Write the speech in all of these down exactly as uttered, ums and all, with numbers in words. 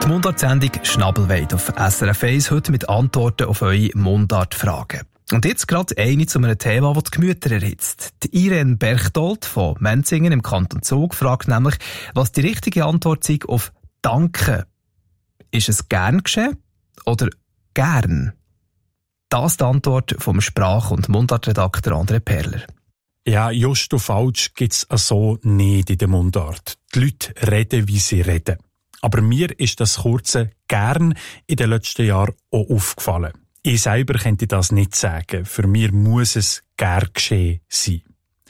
Mundartsendung Schnabelweid auf S R F eins, heute mit Antworten auf eure Mundartfragen. Und jetzt gerade eine zu einem Thema, das die Gemüter erhitzt. Die Irene Berchtold von Menzingen im Kanton Zug fragt nämlich, was die richtige Antwort sei auf Danke. Ist es gern geschehen oder gern? Das ist die Antwort vom Sprach- und Mundartredakteur André Perler. Ja, just und falsch gibt's so nicht in der Mundart. Die Leute reden, wie sie reden. Aber mir ist das kurze «gern» in den letzten Jahren auch aufgefallen. Ich selber könnte das nicht sagen. Für mich muss es «gern geschehen» sein.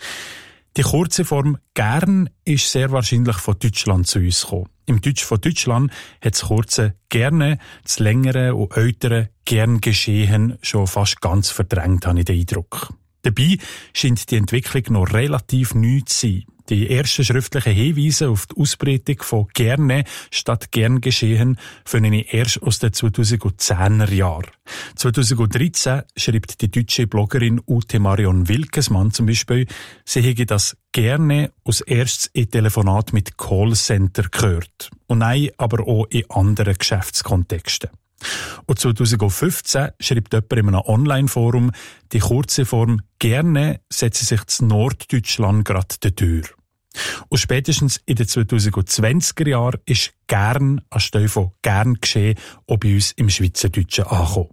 Die kurze Form «gern» ist sehr wahrscheinlich von Deutschland zu uns gekommen. Im Deutsch von Deutschland hat das kurze «gerne», das längere und ältere «gern geschehen» schon fast ganz verdrängt, habe ich den Eindruck. Dabei scheint die Entwicklung noch relativ neu zu sein. Die ersten schriftlichen Hinweise auf die Ausbreitung von «gerne» statt «gern geschehen» finde ich erst aus den zweitausendzehner Jahren. zweitausenddreizehn schreibt die deutsche Bloggerin Ute Marion Wilkesmann zum Beispiel, sie hätte das «gerne» als erstes in Telefonat mit Callcenter gehört. Und nein, aber auch in anderen Geschäftskontexten. Und zweitausendfünfzehn schreibt jemand in einem Online-Forum, die kurze Form «gerne» setze sich zu Norddeutschland gerade die Tür. Und spätestens in den zweitausendzwanziger Jahren ist «gern» anstelle von «gern geschehen» auch bei uns im Schweizerdeutschen angekommen.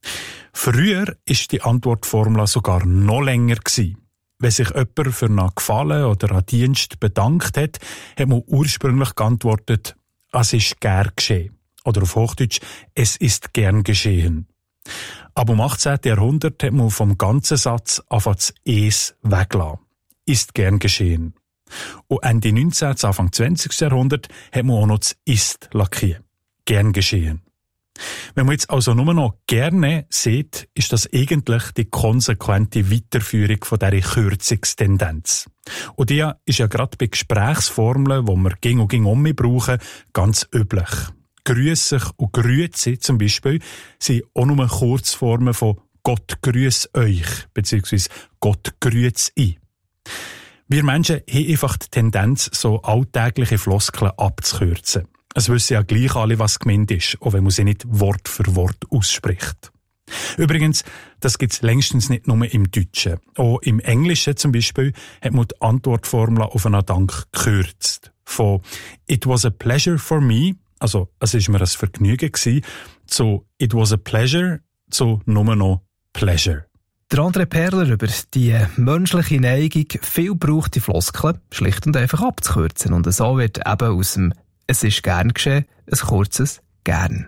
Früher war die Antwortformel sogar noch länger gewesen. Wenn sich jemand für einen Gefallen oder einen Dienst bedankt hat, hat man ursprünglich geantwortet, «es ist gern geschehen». Oder auf Hochdeutsch, «es ist gern geschehen». Aber im achtzehnten Jahrhundert hat man vom ganzen Satz einfach das «es» weggelassen. «Ist gern geschehen». Und Ende neunzehnten, Anfang zwanzigsten Jahrhundert hat man auch noch das «ist» lackiert. «Gern geschehen». Wenn man jetzt also nur noch «gerne» sieht, ist das eigentlich die konsequente Weiterführung von dieser Kürzungstendenz. Und die ist ja gerade bei Gesprächsformeln, die wir ging und ging um brauchen, ganz üblich. Grüß sich und Grüezi zum Beispiel sind auch nur Kurzformen von Gott grüß euch, beziehungsweise Gott grüß ich. Wir Menschen haben einfach die Tendenz, so alltägliche Floskeln abzukürzen. Es wissen ja gleich alle, was gemeint ist, auch wenn man sie nicht Wort für Wort ausspricht. Übrigens, das gibt's längstens nicht nur im Deutschen. Auch im Englischen zum Beispiel hat man die Antwortformel auf einen Dank gekürzt. Von «It was a pleasure for me», also es war mir ein Vergnügen gewesen, zu «It was a pleasure» zu nur noch «Pleasure». Der André Perler über die menschliche Neigung, viel brauchte Floskeln schlicht und einfach abzukürzen. Und so wird eben aus dem «Es ist gern geschehen» ein kurzes «gern».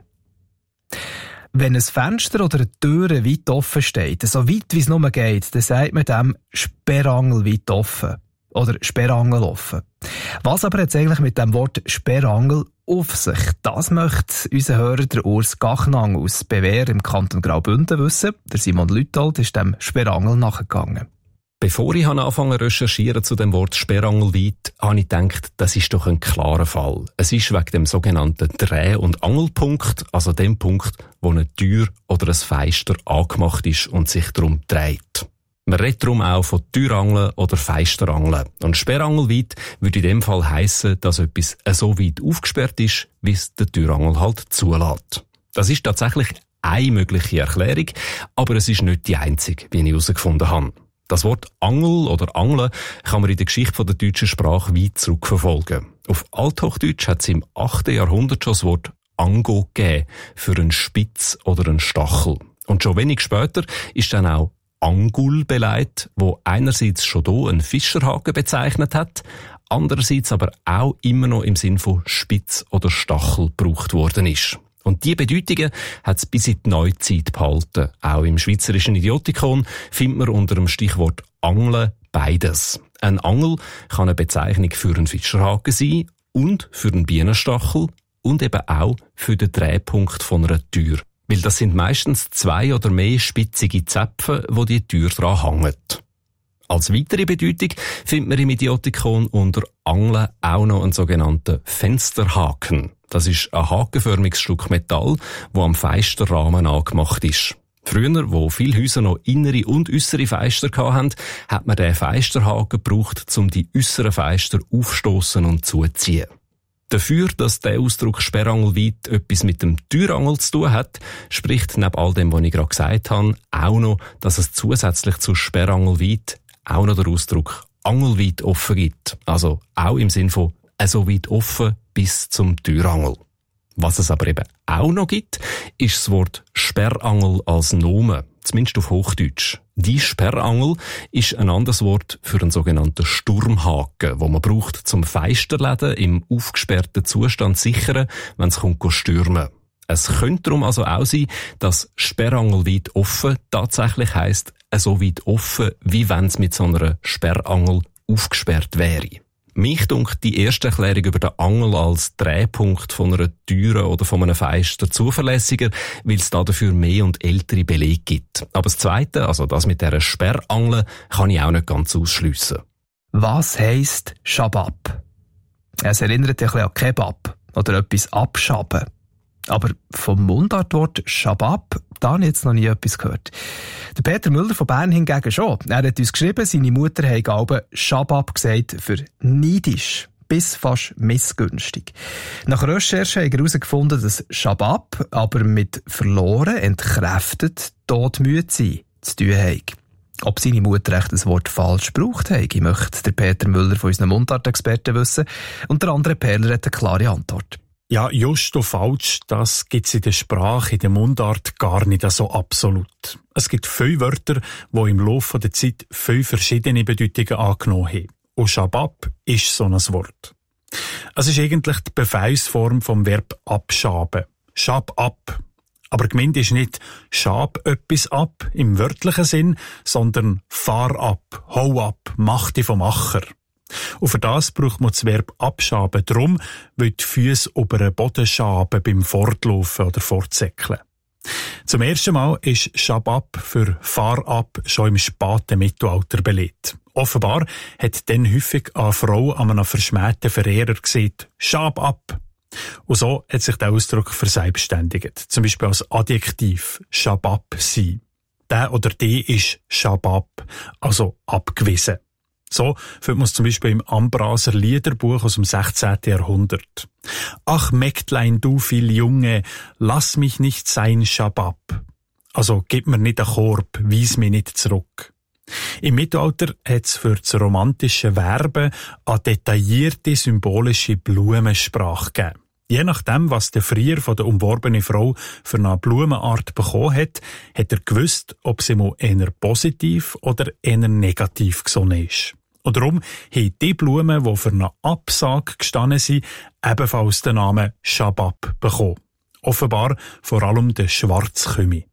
Wenn ein Fenster oder eine Tür weit offen steht, so weit wie es nur geht, dann sagt man dem «Sperrangel weit offen» oder «Sperrangel offen». Was aber jetzt eigentlich mit dem Wort «Sperrangel» auf sich? Das möchte unser Hörer, der Urs Gachnang aus Bewehr im Kanton Graubünden wissen. Der Simon Lütold ist dem Sperrangel nachgegangen. Bevor ich angefangen zu recherchieren zu dem Wort Sperrangelweit, habe ich gedacht, das ist doch ein klarer Fall. Es ist wegen dem sogenannten Dreh- und Angelpunkt, also dem Punkt, wo eine Tür oder ein Fenster angemacht ist und sich darum dreht. Man redet darum auch von Türangeln oder Fensterangeln. Und Sperrangelweit würde in dem Fall heissen, dass etwas so weit aufgesperrt ist, wie es der Türangel halt zulässt. Das ist tatsächlich eine mögliche Erklärung, aber es ist nicht die einzige, wie ich herausgefunden habe. Das Wort Angel oder Angeln kann man in der Geschichte der deutschen Sprache weit zurückverfolgen. Auf Althochdeutsch hat es im achten Jahrhundert schon das Wort Ango gegeben, für einen Spitz oder einen Stachel. Und schon wenig später ist dann auch Angul beleidigt, wo einerseits schon hier einen Fischerhaken bezeichnet hat, andererseits aber auch immer noch im Sinn von Spitz oder Stachel gebraucht worden ist. Und diese Bedeutungen hat es bis in die Neuzeit behalten. Auch im schweizerischen Idiotikon findet man unter dem Stichwort Angeln beides. Ein Angel kann eine Bezeichnung für einen Fischerhaken sein und für einen Bienenstachel und eben auch für den Drehpunkt von einer Tür. Weil das sind meistens zwei oder mehr spitzige Zäpfe, wo die Tür dran hängen. Als weitere Bedeutung findet man im Idiotikon unter Angeln auch noch einen sogenannten Fensterhaken. Das ist ein hakenförmiges Stück Metall, das am Fensterrahmen angemacht ist. Früher, wo viele Häuser noch innere und äussere Fenster hatten, hat man den Fensterhaken gebraucht, um die äusseren Fenster aufstoßen und zuziehen. Dafür, dass der Ausdruck Sperrangelweit etwas mit dem Türangel zu tun hat, spricht neben all dem, was ich gerade gesagt habe, auch noch, dass es zusätzlich zu Sperrangelweit auch noch den Ausdruck Angelweit offen gibt. Also auch im Sinn von so weit offen bis zum Türangel. Was es aber eben auch noch gibt, ist das Wort Sperrangel als Nomen, zumindest auf Hochdeutsch. Die Sperrangel ist ein anderes Wort für einen sogenannten Sturmhaken, wo man braucht, zum Feisterläden im aufgesperrten Zustand sichern, wenn es kommt stürmen. Es könnte darum also auch sein, dass Sperrangel weit offen tatsächlich heisst, so weit offen, wie wenn es mit so einer Sperrangel aufgesperrt wäre. Mich dunkt die erste Erklärung über den Angel als Drehpunkt von einer Türe oder von einem Feister zuverlässiger, weil es da dafür mehr und ältere Belege gibt. Aber das Zweite, also das mit dieser Sperrangel, kann ich auch nicht ganz ausschliessen. Was heisst Schabab? Es erinnert ein bisschen an Kebab oder etwas abschaben. Aber vom Mundartwort Schabab, da habe ich jetzt noch nie etwas gehört. Der Peter Müller von Bern hingegen schon. Er hat uns geschrieben, seine Mutter habe galben Schabab gesagt für neidisch bis fast missgünstig. Nach Recherche hat er herausgefunden, dass Schabab aber mit verloren, entkräftet, todmüde sein zu tun hat. Ob seine Mutter echt das Wort falsch gebraucht hat, möchte der Peter Müller von unseren Mundartexperten wissen. Und der andere Perler hat eine klare Antwort. Ja, just und falsch, das gibt's in der Sprache, in der Mundart gar nicht so absolut. Es gibt viele Wörter, die im Laufe der Zeit viele verschiedene Bedeutungen angenommen haben. Und Schabab ist so ein Wort. Es ist eigentlich die Befehlsform vom Verb abschaben. Schab ab. Aber gemeint ist nicht schab etwas ab im wörtlichen Sinn, sondern fahr ab, hau ab, mach dich vom Macher. Und für das braucht man das Verb abschaben. Darum, weil die Füße über den Boden schaben beim Fortlaufen oder Fortsäckeln. Zum ersten Mal ist Schabab für Fahr ab schon im späten Mittelalter belegt. Offenbar hat dann häufig eine Frau an einem verschmähten Verehrer gesagt, Schab ab. Und so hat sich der Ausdruck verselbstständigt. Zum Beispiel als Adjektiv Schabab sein. Der oder die ist Schabab, also abgewiesen. So findet man es zum Beispiel im Ambraser Liederbuch aus dem sechzehnten Jahrhundert. Ach, Mägdlein, du viel Junge, lass mich nicht sein Schabab. Also, gib mir nicht einen Korb, weis mich nicht zurück. Im Mittelalter hat es für das romantische Werben eine detaillierte symbolische Blumensprache gegeben. Je nachdem, was der Frier von der umworbenen Frau für eine Blumenart bekommen hat, hat er gewusst, ob sie mal eher positiv oder eher negativ gesonnen ist. Und darum haben die Blumen, die für eine Absage gestanden sind, ebenfalls den Namen Schabab bekommen. Offenbar vor allem der Schwarzkümi.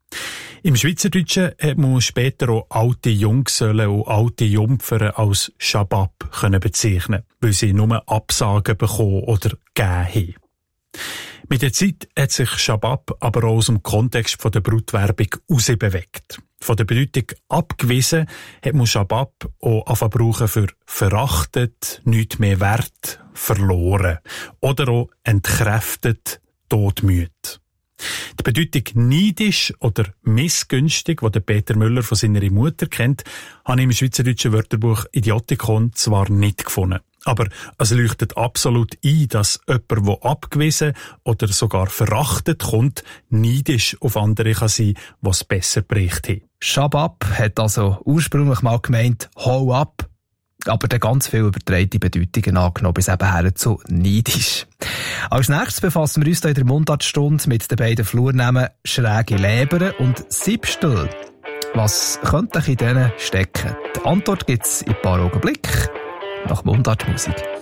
Im Schweizerdeutschen hat man später auch alte Junggesellen und alte Jungfer als Schabab können bezeichnen, weil sie nur Absagen bekommen oder gegeben haben. Mit der Zeit hat sich Schabab aber auch aus dem Kontext von der Brutwerbung rausbewegt. Von der Bedeutung abgewiesen hat man Schabab auch angefangen für verachtet, nichts mehr wert, verloren oder auch entkräftet, todmüde. Die Bedeutung neidisch oder missgünstig, die Peter Müller von seiner Mutter kennt, habe ich im schweizerdeutschen Wörterbuch Idiotikon zwar nicht gefunden. Aber es leuchtet absolut ein, dass jemand, der abgewiesen oder sogar verachtet kommt, neidisch auf andere kann sein, was besser berichtet haben. Schabab hat also ursprünglich mal gemeint, hau ab, aber dann ganz viel übertreite Bedeutungen angenommen, bis eben her zu neidisch. Als nächstes befassen wir uns in der Mundartstunde mit den beiden Flurnamen schräge Leberen und Siebstel. Was könnte in denen stecken? Die Antwort gibt es in ein paar Augenblicken nach Mundartmusik.